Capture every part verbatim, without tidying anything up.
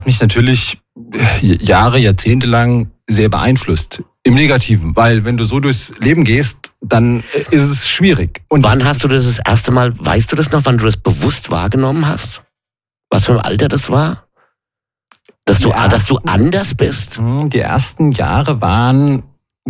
Mich natürlich Jahre, Jahrzehnte lang sehr beeinflusst. Im Negativen, weil wenn du so durchs Leben gehst, dann ist es schwierig. Und wann hast du das das erste Mal, weißt du das noch, wann du das bewusst wahrgenommen hast? Was für ein Alter das war? Dass du, ersten, dass du anders bist? Die ersten Jahre waren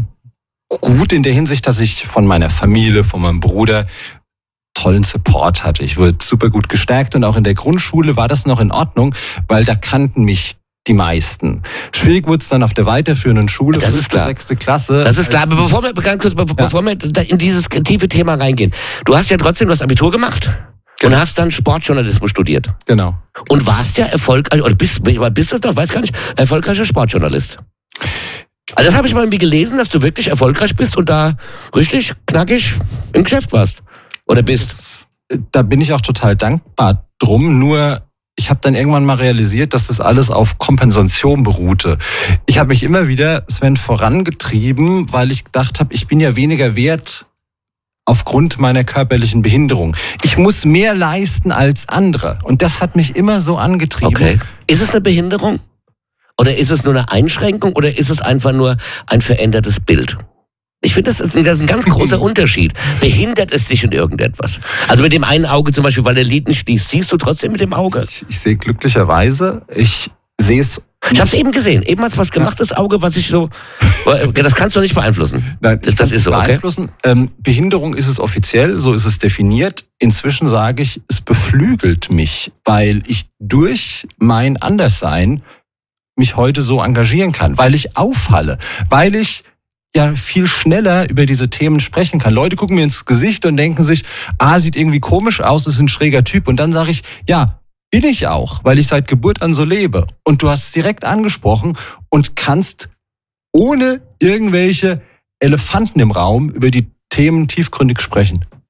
gut in der Hinsicht, dass ich von meiner Familie, von meinem Bruder tollen Support hatte. Ich wurde super gut gestärkt und auch in der Grundschule war das noch in Ordnung, weil da kannten mich die meisten. Schwierig wurde es dann auf der weiterführenden Schule, das ist klar. sechste Klasse. Das ist klar, aber bevor wir, ganz kurz, bevor, ja. bevor wir in dieses tiefe Thema reingehen. Du hast ja trotzdem das Abitur gemacht genau. und hast dann Sportjournalismus studiert. Genau. Und warst ja erfolgreich, oder bist, bist du noch, weiß gar nicht, erfolgreicher Sportjournalist. Also das habe ich mal irgendwie gelesen, dass du wirklich erfolgreich bist und da richtig knackig im Geschäft warst. Oder bist. Da bin ich auch total dankbar drum, nur ich habe dann irgendwann mal realisiert, dass das alles auf Kompensation beruhte. Ich habe mich immer wieder, Sven, vorangetrieben, weil ich gedacht habe, ich bin ja weniger wert aufgrund meiner körperlichen Behinderung. Ich muss mehr leisten als andere. Und das hat mich immer so angetrieben. Okay. Ist es eine Behinderung? Oder ist es nur eine Einschränkung? Oder ist es einfach nur ein verändertes Bild? Ich finde, das ist ein, das ist ein ganz großer Unterschied. Behindert es dich in irgendetwas? Also mit dem einen Auge zum Beispiel, weil der Lid nicht schließt, siehst du trotzdem mit dem Auge? Ich, ich sehe glücklicherweise, ich sehe es. Ich habe es eben gesehen. Eben hast du was gemacht, das Auge, was ich so... Das kannst du nicht beeinflussen. Nein, das, das ist so, beeinflussen. Okay? Ähm, Behinderung ist es offiziell, so ist es definiert. Inzwischen sage ich, es beflügelt mich, weil ich durch mein Anderssein mich heute so engagieren kann, weil ich auffalle, weil ich ja viel schneller über diese Themen sprechen kann. Leute gucken mir ins Gesicht und denken sich, ah, sieht irgendwie komisch aus, ist ein schräger Typ. Und dann sage ich, ja, bin ich auch, weil ich seit Geburt an so lebe. Und du hast es direkt angesprochen und kannst ohne irgendwelche Elefanten im Raum über die Themen tiefgründig sprechen.